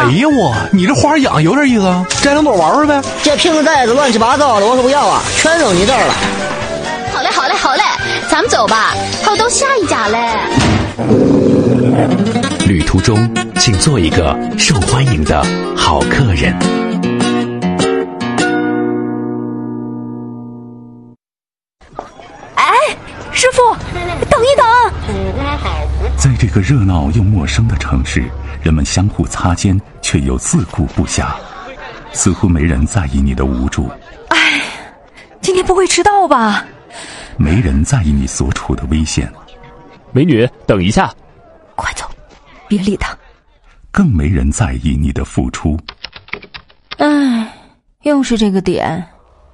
哎呀你这花养有点意思啊，摘两朵玩玩呗。 这瓶子袋子乱七八糟的，我可不要啊，全扔你这儿了。 好嘞，咱们走吧，还有到下一家嘞。 旅途中，请做一个受欢迎的好客人。 哎，师傅，等一等！ 在这个热闹又陌生的城市，人们相互擦肩，却又自顾不暇，似乎没人在意你的无助。 哎，今天不会迟到吧？ 没人在意你所处的危险。 美女，等一下！ 快走，别理他。 更没人在意你的付出。 哎，又是这个点。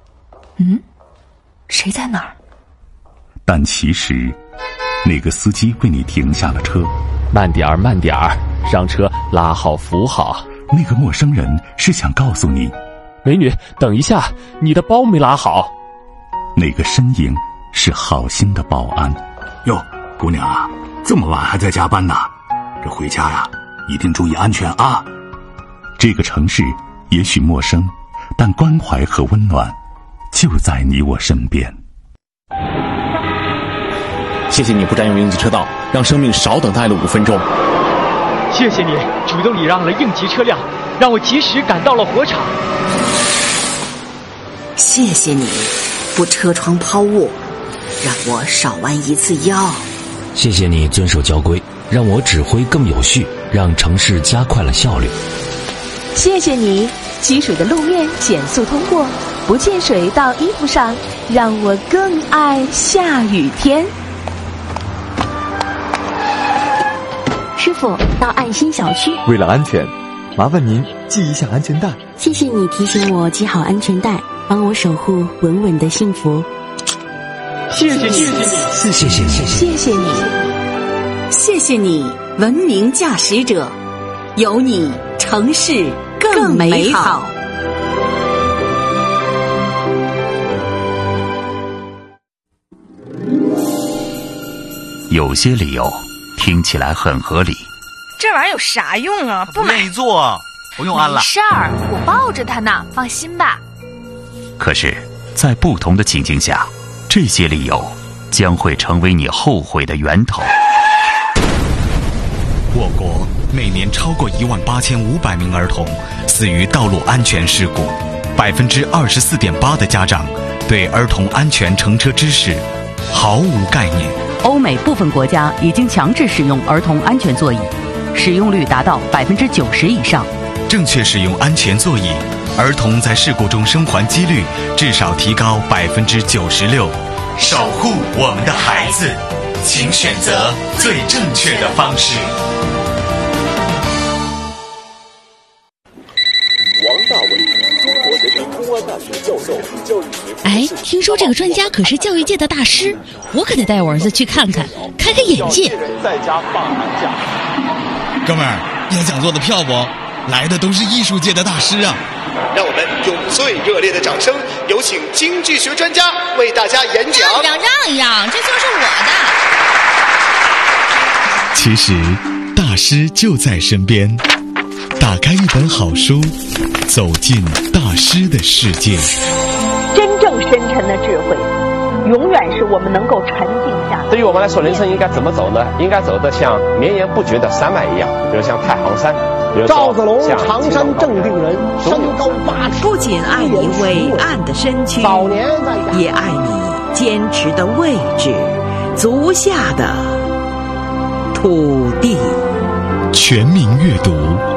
谁在哪儿？ 但其实，那个司机为你停下了车。 慢点儿，上车，拉好扶好。 那个陌生人是想告诉你， 美女，等一下，你的包没拉好。 那个身影是好心的保安。 哟，姑娘啊，这么晚还在加班呢？这回家呀，一定注意安全啊！ 这个城市也许陌生，但关怀和温暖就在你我身边。 谢谢你不占用应急车道，让生命少等待了5分钟。 谢谢你主动礼让了应急车辆，让我及时赶到了火场。 谢谢你不车窗抛物，让我少弯一次腰。 谢谢你遵守交规，让我指挥更有序，让城市加快了效率。 谢谢你积水的路面减速通过，不溅水到衣服上，让我更爱下雨天。 师傅，到爱心小区。 为了安全，麻烦您系一下安全带。 谢谢你提醒我系好安全带，帮我守护稳稳的幸福。 谢谢你， 谢谢你，文明驾驶者，有你，城市更美好。 有些理由听起来很合理。 这玩意儿有啥用啊？不买。 愿意做，不用安了。 没事儿，我抱着它呢，放心吧。 可是，在不同的情境下，这些理由将会成为你后悔的源头。 我国每年超过18500名儿童死于道路安全事故，24.8%的家长对儿童安全乘车知识毫无概念。 欧美部分国家已经强制使用儿童安全座椅，使用率达到90%以上。 正确使用安全座椅，儿童在事故中生还几率至少提高96%。守护我们的孩子，请选择最正确的方式。 王大伟，中国人民公安大学教授，教育学。 哎，听说这个专家可是教育界的大师，我可得带我儿子去看看，开开眼界。 在家放寒假。 哥们儿，要讲座的票不？来的都是艺术界的大师啊！ 让我们用最热烈的掌声，有请京剧学专家为大家演讲。 让一让，这就是我的。其实，大师就在身边。打开一本好书，走进大师的世界。 真正深沉的智慧，永远是我们能够沉静下来。 对于我们来说，人生应该怎么走呢？应该走得像绵延不绝的山脉一样，比如像太行山。 赵子龙，常山正定人，身高8尺。 不仅爱你伟岸的身躯，也爱你坚持的位置，足下的土地。 全民阅读。